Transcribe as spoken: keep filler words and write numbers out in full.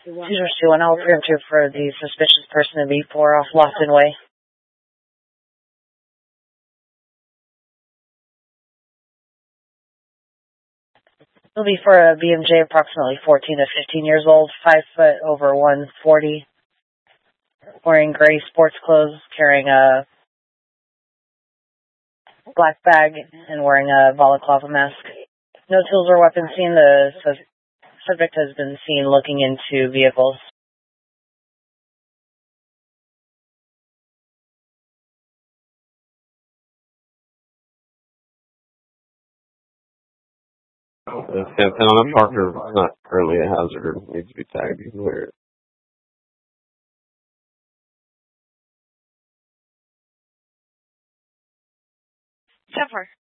Caesar two one, I'll preempt you for the suspicious person in B four off Lofton Way. It'll be for a B M J approximately fourteen to fifteen years old, five foot over one forty, wearing gray sports clothes, carrying a black bag, and wearing a balaclava mask. No tools or weapons seen. The su- subject has been seen looking into vehicles. The fifth and on a Parker, not currently a hazard, needs to be tagged. You can wear it. ten four.